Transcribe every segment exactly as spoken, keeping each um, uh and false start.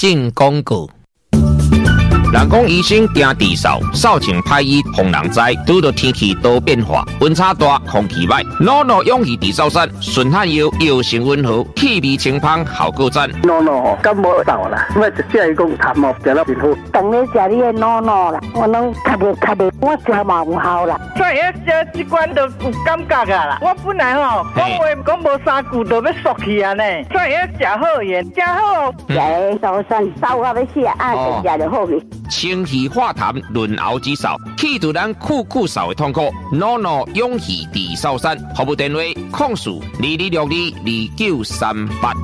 进广告。人讲医生惊治扫，扫帚歹医防人灾。拄到天气多变化，温差大，空气歹。诺诺勇气治扫山，顺汗药药性温和，气味清芳，效果赞。 诺诺感冒扫啦，我只是讲感冒食了真好。 当你食你的诺诺啦，我拢较袂较袂，我食嘛有效啦。 所以这这罐都有感觉啊啦。我本来吼讲话讲无三句就要缩去啊呢，所以食好盐，食好。 食的扫山扫到要死啊，就食就好去。 清气化痰，润喉止扫，去除咱酷酷扫的痛苦。诺诺勇气治扫山，服务电话：控诉二二六二二九三八。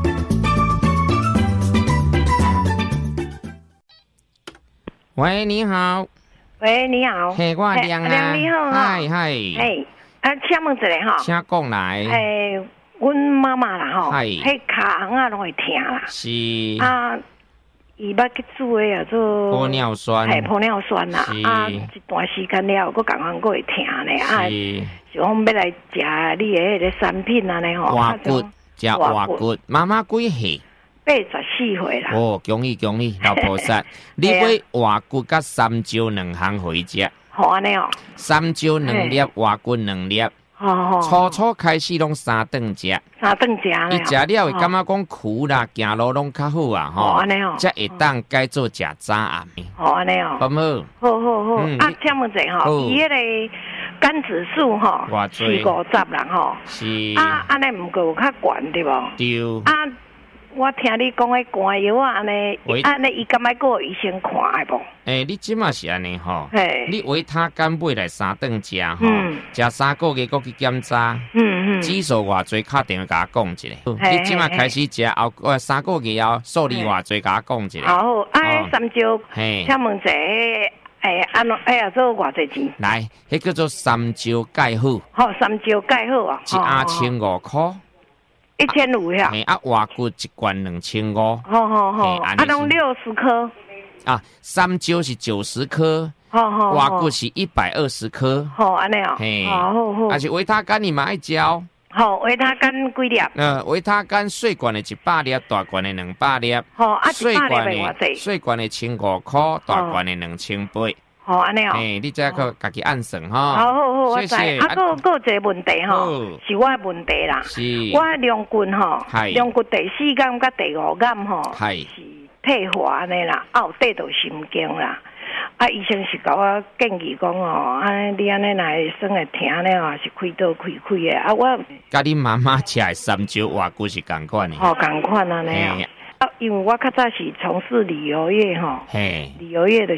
喂，你好。 喂，你好。 嘿，我亮啊。 亮你好哈。 嗨嗨。 哎，啊，请问一下哈。 请讲来。 哎，阮妈妈啦吼， 迄迄骹红啊拢会疼啦。 是。啊。 伊捌去煮的啊，做玻尿酸， 系玻尿酸啦，啊，一段时间了，佫共款佫会疼咧，啊，就讲要来食你的迄个产品啊，呢吼， 滑骨，食滑骨，妈妈几岁？ 八十四岁啦。 哦，恭喜恭喜，老菩萨！你买滑骨甲三椒两项回食。 好安尼哦。 三椒两粒，滑骨两粒。 哦， 初初开始拢三顿食， 三顿食咧。 伊食了会感觉讲苦啦，行路拢较好啊，吼。 安尼哦。 才会当改做食早暗的。 好安尼哦。 好冇？ 好好好。啊，请问者吼，伊迄个肝指数吼，四五十啦吼。 是。 啊，安尼毋过有较悬对无？ 对。 啊，我听你讲迄肝药啊，安尼，安尼伊敢若个医生看的无？ 诶，你即马是安尼吼，你维他肝买来三顿食吼，食三个月搁去检查，嗯嗯，指数偌济，敲电话甲我讲一下。你即马开始食后，呃，三个月后数字偌济，甲我讲一下。 好，啊，三椒，请问者，诶，安怎哎呀，做偌济钱？ 来，迄叫做三椒钙好。 好，三椒钙好啊， 一盒千五箍。 一千五呀！ 啊，滑骨一罐两千五。 好好好，啊，拢六十颗。 啊，三椒是九十颗， 好好， 滑骨是一百二十颗。 好，安尼哦。 嘿， 好好好。 而且维他肝你嘛爱嚼。 好，维他肝几粒？ 呃，维他肝细罐的一百粒，大罐的两百粒。 好，啊， 细罐的细罐的千五块，大罐的两千八。 好，安尼哦。 诶，你再个家己按算吼。 好好好，我知。啊，个个一个问题吼，是我的问题啦。 是。 我量骨吼，量骨第四感甲第五感吼，是退化安尼啦，啊有得到神经啦。啊，医生是甲我建议讲哦，啊，你安尼若会算会疼了啊，是开刀开开的啊。我甲你妈妈吃的三椒滑骨是共款的。 哦，共款安尼啊。啊，因为我较早是从事旅游业吼，旅游业就是。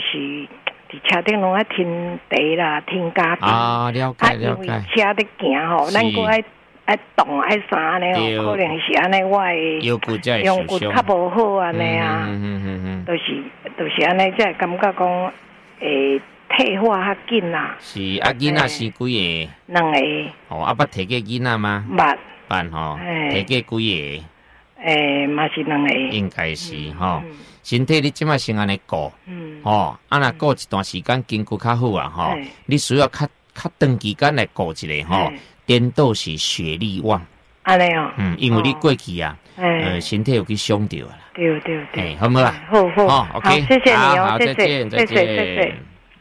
伫车顶拢爱听茶啦，听咖啡。 啊，了解了解。 啊，因为车伫行吼，咱个爱爱动爱啥呢？可能是安尼，我的腰骨才会腰骨较无好安尼啊。嗯嗯嗯嗯。就是就是安尼，才会感觉讲会退化较紧啦。 是啊，囡仔是几个？ 两个。 哦，啊，捌摕过囡仔吗？ 捌。 捌吼，摕过几个？ 诶，嘛是两个。 应该是吼。身体你即摆先安尼顾，吼，啊若顾一段时间筋骨较好啊，吼，你需要较较长期间来顾一下吼，颠倒是血力旺， 安尼哦， 嗯，因为你过去啊，呃，身体有去伤到啦， 对对对， 好唔好啦？ 好好， 好 ，OK， 谢谢你哦， 再见再见谢谢。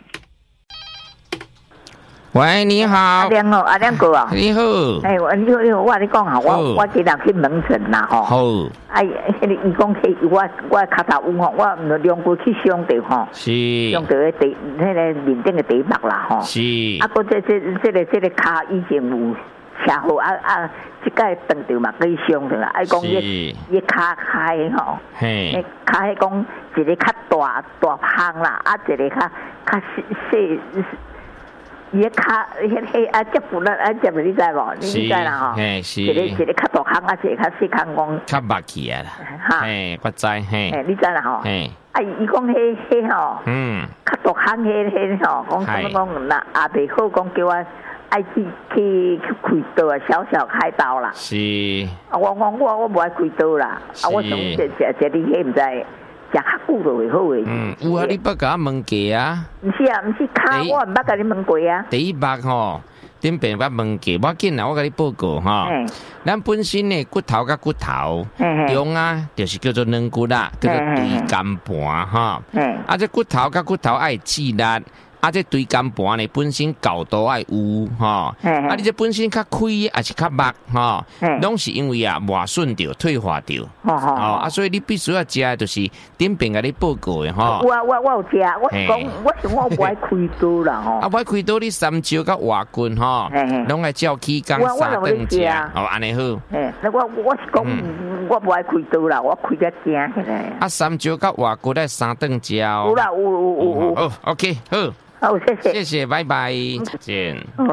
喂，你好，阿亮哦，阿亮哥啊， 你好， 哎，我你我我你讲啊，我我今日去门诊啦吼， 好， 哎，迄个伊讲去我我脚头有吼，我唔量过去伤到吼， 是， 伤到迄地迄个面顶嘅地脈啦吼， 是， 啊，个这这这个这个骹以前有车祸啊啊，即个撞到嘛，可以伤到啦，爱讲伊伊骹開吼，嘿，骹迄講一個較大大胖啦，啊一個較較細細。伊个骹迄迄啊，接骨力啊，接你知无？你知啦吼？ 嘿，是。 一个一个较大坑啊，一个较细坑讲。 较捌去啊啦。哈。嘿，我知嘿。 嘿，你知啦吼？嘿。啊，伊讲迄迄吼。嗯。较大坑迄迄吼，讲什么讲那也袂好，讲叫我爱去去去开刀啊，小小开刀啦。 是。 啊，我我我我无爱开刀啦。啊，我想食食食你迄毋知。食较久就会好诶。 嗯，有啊，你捌甲我问过啊？ 毋是啊，毋是骹，我毋捌甲你问过啊。 第一目吼， 顶边捌问过，我紧啦，我甲你报告哈。嗯。咱本身呢，骨头甲骨头，嗯中啊，就是叫做软骨啦，叫做椎间盘哈。嗯。啊，这骨头甲骨头爱刺力。啊，这椎间盘呢本身高度爱有吼，啊，你这本身较开还是较密吼，拢是因为啊磨损掉、退化掉，哦，啊，所以你必须要食，就是顶边甲你报告的吼。 我我我有食，我讲我想我不爱开刀啦吼。 啊，不爱开刀，你三焦甲滑棍吼，拢爱照起工三顿食，哦，安尼好。 诶，那我我是讲我不爱开刀啦，我开个正起来。 啊，三焦甲滑棍咧三顿食哦。 有啦，有有有有。 哦 ，OK， 好。 好，谢谢， 谢谢，拜拜，再见。哦。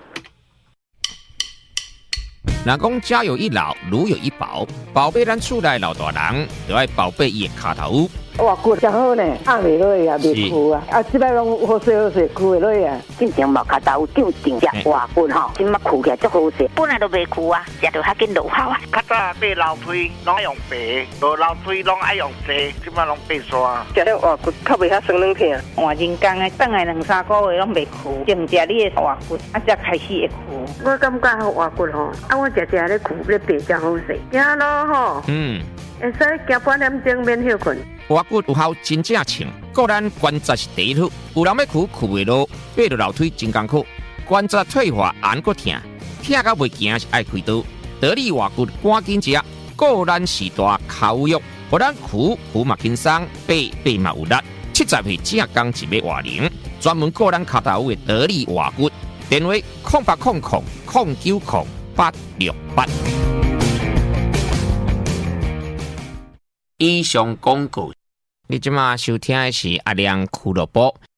人讲家有一老，如有一宝，宝贝咱厝内老大人，就爱宝贝伊的骹头。 哇，骨真好呢，压袂落啊，袂枯啊，啊，即摆拢好势好势，枯袂落啊。 进前毛骹头长定只滑骨吼，即摆枯起来足好势，本来都袂枯啊，食着较紧落效啊。 较早买老腿拢爱用白，无老腿拢爱用细，即摆拢白刷。 食了滑骨较袂遐酸软疼。 换人工的，等来两三个月拢袂枯，净食你的滑骨，啊才开始会枯。 我感觉好滑骨吼，啊我食食咧枯咧白真好势，行咯吼。嗯。会使行半点钟免休困。 滑骨有效真正称，个咱关节是第一好，有人要苦苦袂落，爬落楼梯真艰苦，关节退化按个疼，疼到袂行是爱开刀。得力滑骨赶紧食，个咱时大口肉，互咱苦苦嘛轻松，爬爬嘛有力。七十岁正刚一尾活龄，专门个咱骹头的得力滑骨，电话空八空空空九空八六八。以上广告，你即马收听的是阿亮俱乐部。